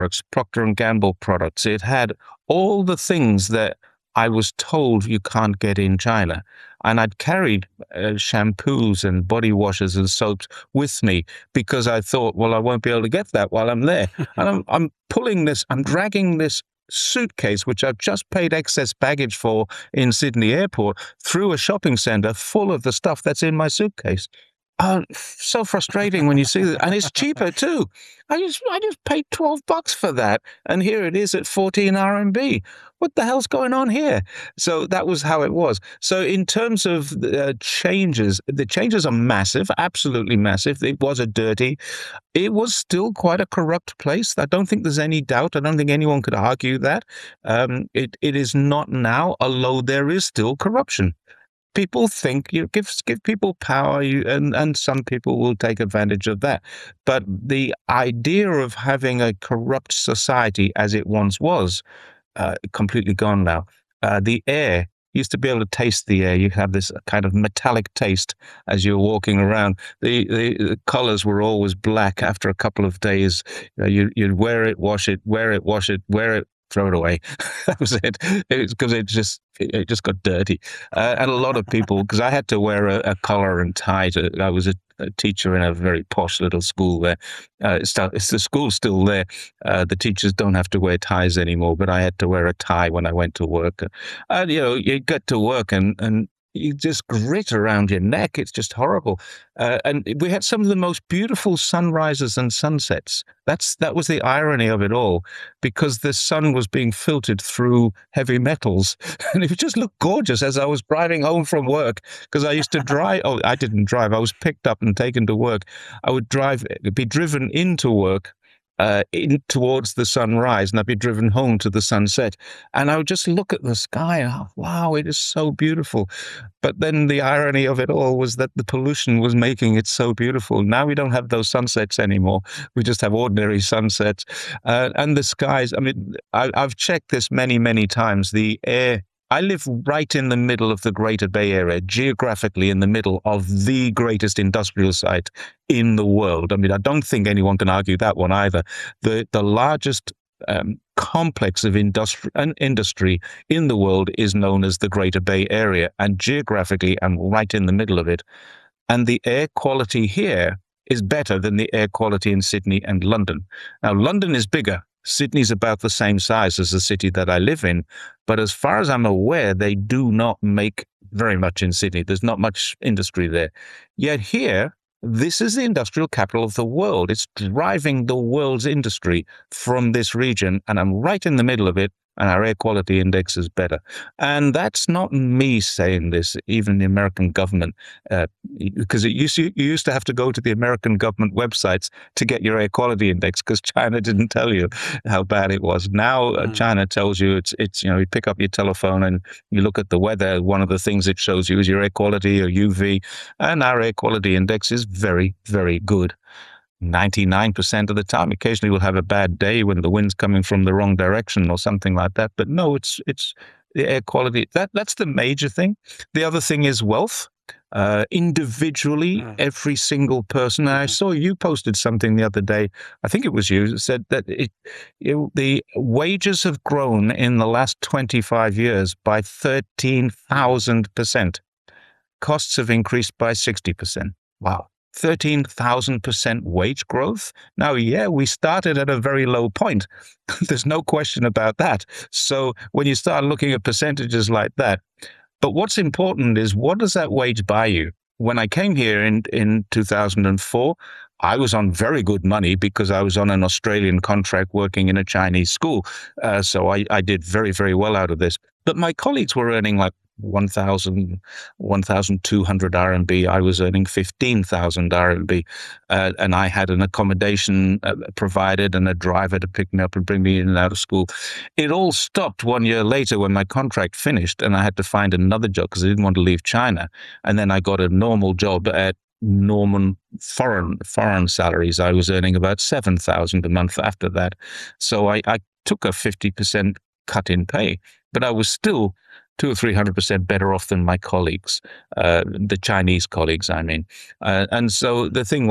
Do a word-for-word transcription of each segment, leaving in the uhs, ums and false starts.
products, Procter and Gamble products. It had all the things that I was told you can't get in China. And I'd carried uh, shampoos and body washes and soaps with me because I thought, well, I won't be able to get that while I'm there. And I'm, I'm pulling this, I'm dragging this suitcase, which I've just paid excess baggage for in Sydney Airport, through a shopping center full of the stuff that's in my suitcase. Oh, so frustrating when you see that, and it's cheaper too. I just I just paid twelve bucks for that, and here it is at fourteen R M B. What the hell's going on here? So that was how it was. So in terms of uh, changes, the changes are massive, absolutely massive. It was a dirty, it was still quite a corrupt place. I don't think there's any doubt. I don't think anyone could argue that. Um, it it is not now, although there is still corruption. People think you give give people power, you, and and some people will take advantage of that. But the idea of having a corrupt society as it once was, uh, completely gone now. Uh, the air used to be able to taste the air. You have this kind of metallic taste as you're walking around. The the, the colors were always black after a couple of days. You know, you, you'd wear it, wash it, wear it, wash it, wear it, throw it away. That was it. It's because it just it just got dirty. Uh, and a lot of people, because I had to wear a, a collar and tie. To, I was a, a teacher in a very posh little school there. Uh, it's, it's the school's still there. Uh, the teachers don't have to wear ties anymore, but I had to wear a tie when I went to work. And you know, you get to work and and you just grit around your neck. It's just horrible. Uh, and we had some of the most beautiful sunrises and sunsets. That's that was the irony of it all, because the sun was being filtered through heavy metals, and it just looked gorgeous as I was driving home from work. Because I used to drive. Oh, I didn't drive. I was picked up and taken to work. I would drive, be driven into work. Uh, in towards the sunrise, and I'd be driven home to the sunset, and I would just look at the sky. And, oh, wow, it is so beautiful. But then the irony of it all was that the pollution was making it so beautiful. Now we don't have those sunsets anymore. We just have ordinary sunsets, uh, and the skies. I mean, I, I've checked this many, many times. The air. I live right in the middle of the Greater Bay Area, geographically in the middle of the greatest industrial site in the world. I mean, I don't think anyone can argue that one either. The the largest um, complex of industri- industry in the world is known as the Greater Bay Area, and geographically I'm right in the middle of it. And the air quality here is better than the air quality in Sydney and London. Now, London is bigger. Sydney's about the same size as the city that I live in, but as far as I'm aware, they do not make very much in Sydney. There's not much industry there. Yet here, this is the industrial capital of the world. It's driving the world's industry from this region, and I'm right in the middle of it, and our air quality index is better. And that's not me saying this, even the American government, uh, because it used to, you used to have to go to the American government websites to get your air quality index, because China didn't tell you how bad it was. Now uh, Mm. China tells you it's, it's, you know, you pick up your telephone and you look at the weather. One of the things it shows you is your air quality, your U V, and our air quality index is very, very good. ninety-nine percent of the time. Occasionally we'll have a bad day when the wind's coming from the wrong direction or something like that. But no, it's it's the air quality. That that's the major thing. The other thing is wealth. Uh, individually, Mm. every single person. And I Mhm. saw you posted something the other day. I think it was you that said that it, it, the wages have grown in the last twenty-five years by thirteen thousand percent. Costs have increased by sixty percent. Wow. thirteen thousand percent wage growth. Now, yeah, we started at a very low point. There's no question about that. So when you start looking at percentages like that, but what's important is, what does that wage buy you? When I came here in, in two thousand four, I was on very good money because I was on an Australian contract working in a Chinese school. Uh, so I, I did very, very well out of this. But my colleagues were earning like one thousand, one thousand two hundred R M B. I was earning fifteen thousand R M B. Uh, and I had an accommodation uh, provided and a driver to pick me up and bring me in and out of school. It all stopped one year later when my contract finished and I had to find another job because I didn't want to leave China. And then I got a normal job at Norman foreign foreign salaries. I was earning about seven thousand a month after that. So I, I took a fifty percent cut in pay, but I was still two or three hundred percent better off than my colleagues, uh, the Chinese colleagues, I mean. Uh, and so the thing was,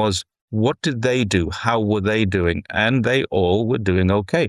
what did they do? How were they doing? And they all were doing okay.